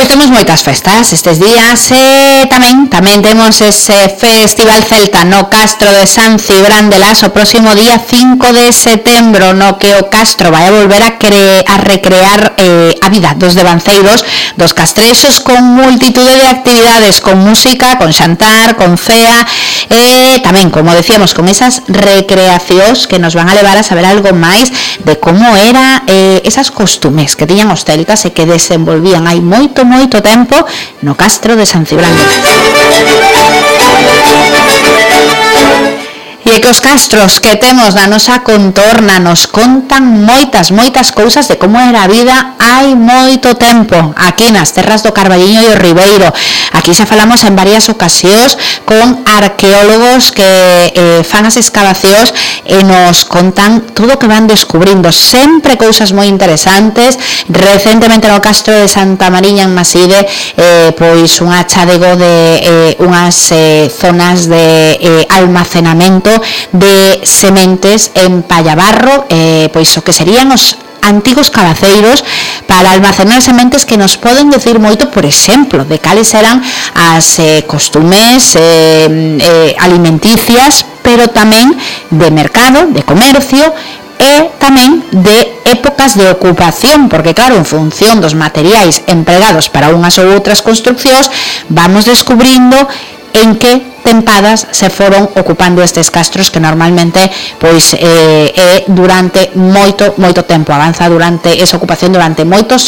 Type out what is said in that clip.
Pois temos moitas festas estes días e tamén temos ese Festival Celta no Castro de San Cibrán de Las o próximo día 5 de setembro, no que o Castro vai a volver a recrear a vida dos devanceiros, dos castrexos, con multitude de actividades, con música, con xantar, con cea e tamén, como decíamos, con esas recreacións que nos van a levar a saber algo máis de como era esas costumes que tiñan os celtas e que desenvolvían hai moito tempo no Castro de San Cibrán de Las. E que os castros que temos na nosa contorna nos contan moitas cousas de como era a vida hai moito tempo aquí nas terras do Carballiño e o Ribeiro. Aquí xa falamos en varias ocasións con arqueólogos que fan as excavacións e nos contan todo o que van descubrindo, sempre cousas moi interesantes. Recentemente no Castro de Santa Mariña en Maside pois un achadego de unhas zonas de almacenamento de sementes en Pallabarro, pois o que serían os antigos cabaceiros para almacenar sementes que nos poden decir moito, por exemplo, de cales eran as costumes alimenticias, pero tamén de mercado, de comercio e tamén de épocas de ocupación, porque claro, en función dos materiais empregados para unhas ou outras construccións, vamos descubrindo en que tempadas se foron ocupando estes castros que normalmente pois durante moito tempo, avanza durante esa ocupación durante moitos